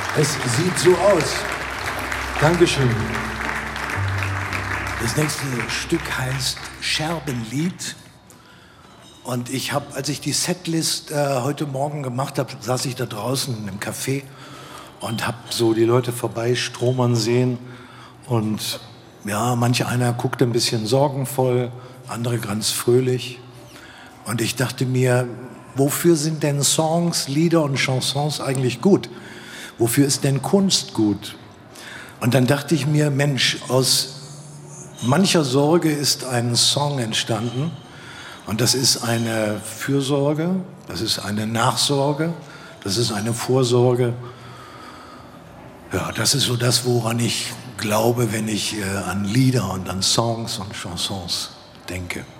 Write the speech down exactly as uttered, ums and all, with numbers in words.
Es sieht so aus. Dankeschön. Das nächste Stück heißt Scherbenlied. Und ich habe, als ich die Setlist äh, heute Morgen gemacht habe, saß ich da draußen im Café und habe so die Leute vorbeistromern sehen. Und ja, manch einer guckte ein bisschen sorgenvoll, andere ganz fröhlich. Und ich dachte mir, wofür sind denn Songs, Lieder und Chansons eigentlich gut? Wofür ist denn Kunst gut? Und dann dachte ich mir, Mensch, aus mancher Sorge ist ein Song entstanden. Und das ist eine Fürsorge, das ist eine Nachsorge, das ist eine Vorsorge. Ja, das ist so das, woran ich glaube, wenn ich äh, an Lieder und an Songs und Chansons denke.